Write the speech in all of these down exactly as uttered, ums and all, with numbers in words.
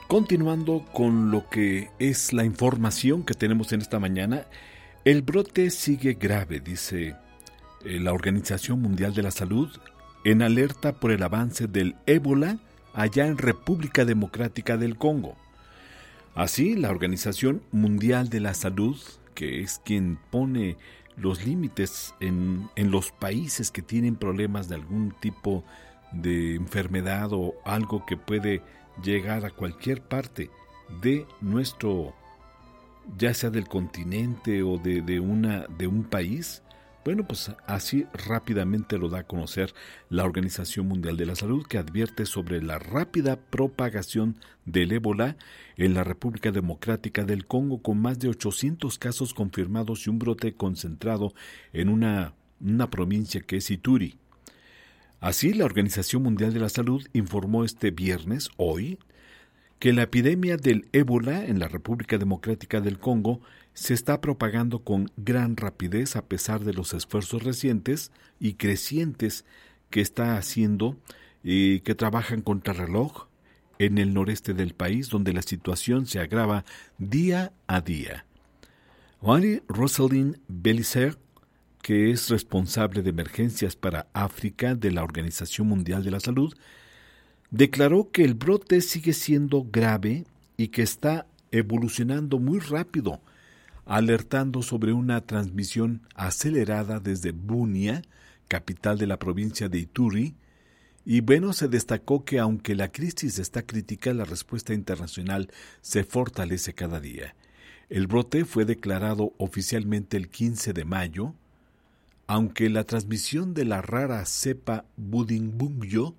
Continuando con lo que es la información que tenemos en esta mañana, el brote sigue grave, dice eh, la Organización Mundial de la Salud, en alerta por el avance del ébola allá en República Democrática del Congo. Así, la Organización Mundial de la Salud, que es quien pone los límites en, en los países que tienen problemas de algún tipo de enfermedad o algo que puede llegar a cualquier parte de nuestro, ya sea del continente o de, de, una, de un país, bueno, pues así rápidamente lo da a conocer la Organización Mundial de la Salud, que advierte sobre la rápida propagación del ébola en la República Democrática del Congo, con más de ochocientos casos confirmados y un brote concentrado en una, una provincia que es Ituri. Así, la Organización Mundial de la Salud informó este viernes, hoy, que la epidemia del ébola en la República Democrática del Congo se está propagando con gran rapidez a pesar de los esfuerzos recientes y crecientes que está haciendo y que trabajan contrarreloj en el noreste del país, donde la situación se agrava día a día. Marie-Roselyne Belizer, que es responsable de emergencias para África de la Organización Mundial de la Salud, declaró que el brote sigue siendo grave y que está evolucionando muy rápido, alertando sobre una transmisión acelerada desde Bunia, capital de la provincia de Ituri, y bueno, se destacó que aunque la crisis está crítica, la respuesta internacional se fortalece cada día. El brote fue declarado oficialmente el quince de mayo, aunque la transmisión de la rara cepa Bundibugyo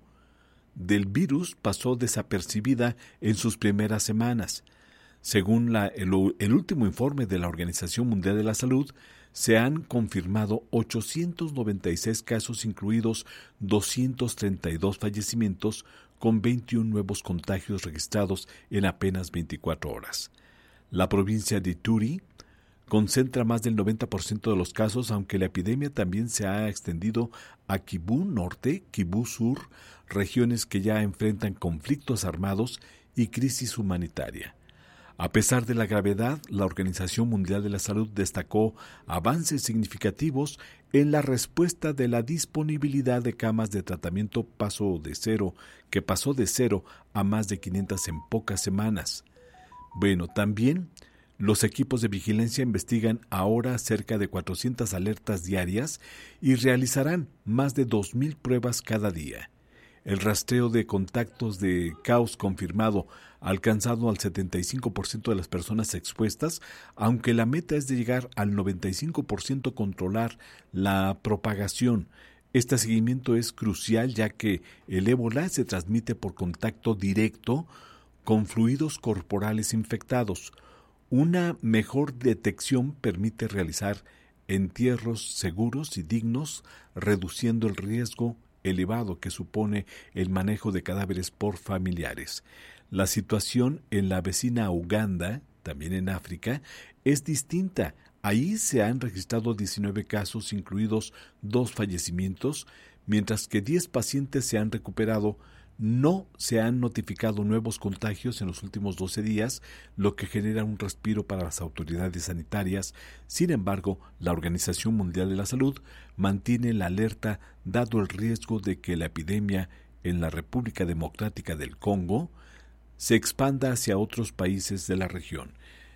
del virus pasó desapercibida en sus primeras semanas. Según la, el, el último informe de la Organización Mundial de la Salud, se han confirmado ochocientos noventa y seis casos, incluidos doscientos treinta y dos fallecimientos, con veintiún nuevos contagios registrados en apenas veinticuatro horas. La provincia de Ituri concentra más del noventa por ciento de los casos, aunque la epidemia también se ha extendido a Kivu Norte, Kivu Sur, regiones que ya enfrentan conflictos armados y crisis humanitaria. A pesar de la gravedad, la Organización Mundial de la Salud destacó avances significativos en la respuesta de la disponibilidad de camas de tratamiento paso de cero, que pasó de cero a más de quinientas en pocas semanas. Bueno, también los equipos de vigilancia investigan ahora cerca de cuatrocientas alertas diarias y realizarán más de dos mil pruebas cada día. El rastreo de contactos de caos confirmado ha alcanzado al setenta y cinco por ciento de las personas expuestas, aunque la meta es de llegar al noventa y cinco por ciento controlar la propagación. Este seguimiento es crucial ya que el ébola se transmite por contacto directo con fluidos corporales infectados. Una mejor detección permite realizar entierros seguros y dignos, reduciendo el riesgo elevado que supone el manejo de cadáveres por familiares. La situación en la vecina Uganda, también en África, es distinta. Ahí se han registrado diecinueve casos, incluidos dos fallecimientos, mientras que diez pacientes se han recuperado. No se han notificado nuevos contagios en los últimos doce días, lo que genera un respiro para las autoridades sanitarias. Sin embargo, la Organización Mundial de la Salud mantiene la alerta dado el riesgo de que la epidemia en la República Democrática del Congo se expanda hacia otros países de la región.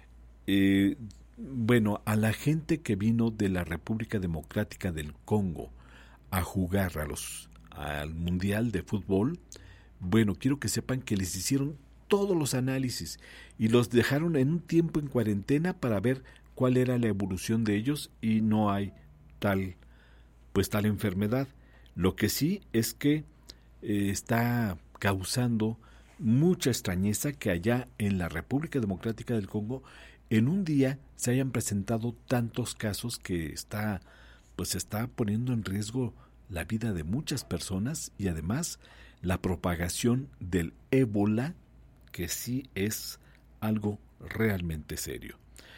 Eh, bueno, a la gente que vino de la República Democrática del Congo a jugar a los, al Mundial de Fútbol, bueno, quiero que sepan que les hicieron todos los análisis y los dejaron en un tiempo en cuarentena para ver cuál era la evolución de ellos y no hay tal, pues tal enfermedad. Lo que sí es que eh, está causando mucha extrañeza que allá en la República Democrática del Congo en un día se hayan presentado tantos casos que está, pues está poniendo en riesgo la vida de muchas personas y además la propagación del ébola, que sí es algo realmente serio.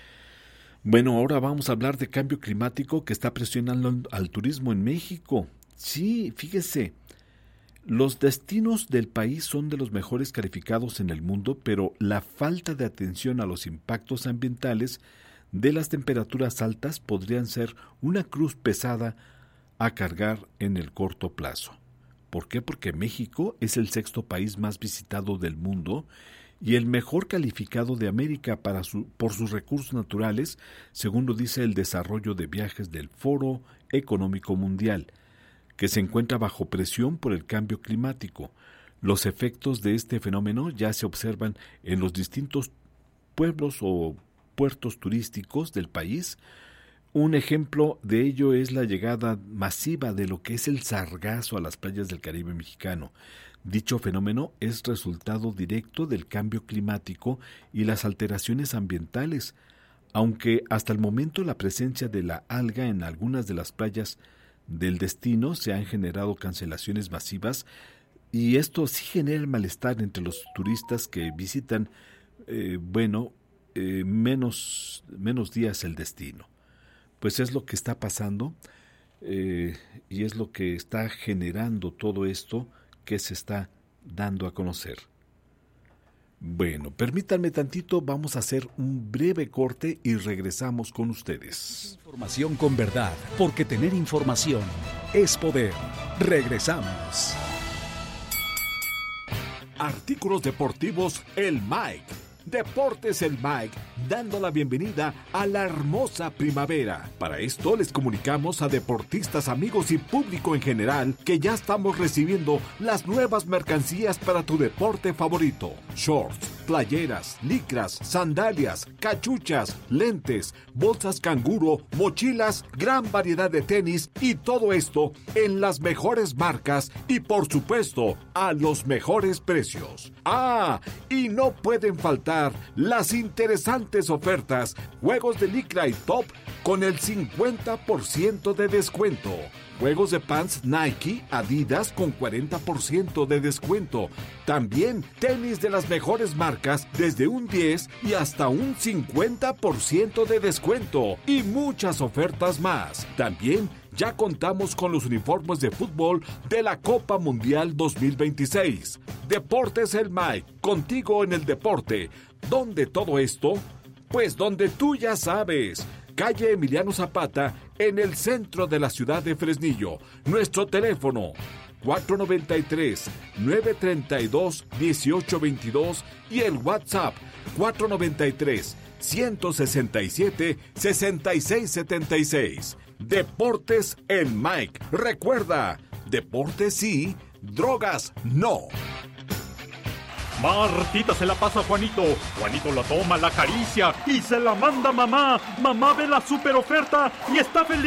Bueno, ahora vamos a hablar de cambio climático que está presionando al turismo en México. Sí, fíjese, Los destinos del país son de los mejores calificados en el mundo, pero la falta de atención a los impactos ambientales de las temperaturas altas podrían ser una cruz pesada a cargar en el corto plazo. ¿Por qué? Porque México es el sexto país más visitado del mundo y el mejor calificado de América para su, por sus recursos naturales, según lo dice el desarrollo de viajes del Foro Económico Mundial, que se encuentra bajo presión por el cambio climático. Los efectos de este fenómeno ya se observan en los distintos pueblos o puertos turísticos del país. Un ejemplo de ello es la llegada masiva de lo que es el sargazo a las playas del Caribe mexicano. Dicho fenómeno es resultado directo del cambio climático y las alteraciones ambientales, aunque hasta el momento la presencia de la alga en algunas de las playas del destino se han generado cancelaciones masivas, y esto sí genera malestar entre los turistas que visitan, eh, bueno, eh, menos, menos días el destino. Pues es lo que está pasando eh, y es lo que está generando todo esto que se está dando a conocer. Bueno, permítanme tantito, vamos a hacer un breve corte y regresamos con ustedes. Información con verdad, porque tener información es poder. Regresamos. Artículos deportivos El Mike. Deportes El Mike, dando la bienvenida a la hermosa primavera. Para esto les comunicamos a deportistas, amigos y público en general que ya estamos recibiendo las nuevas mercancías para tu deporte favorito. Shorts, playeras, licras, sandalias, cachuchas, lentes, bolsas canguro, mochilas, gran variedad de tenis y todo esto en las mejores marcas y por supuesto a los mejores precios. Ah, y no pueden faltar las interesantes ofertas, juegos de licra y top con el cincuenta por ciento de descuento. Juegos de pants Nike, Adidas con cuarenta por ciento de descuento. También tenis de las mejores marcas desde un diez y hasta un cincuenta por ciento de descuento. Y muchas ofertas más. También ya contamos con los uniformes de fútbol de la Copa Mundial dos mil veintiséis. Deportes El Mike, contigo en el deporte. ¿Dónde todo esto? Pues donde tú ya sabes. Calle Emiliano Zapata, en el centro de la ciudad de Fresnillo. Nuestro teléfono cuatro nueve tres, nueve tres dos, uno ocho dos dos y el WhatsApp cuatro nueve tres, uno seis siete, seis seis siete seis. Deportes El Mike. Recuerda, deportes sí, drogas no. Martita se la pasa a Juanito, Juanito la toma, la acaricia y se la manda a mamá. Mamá ve la super oferta y está feliz.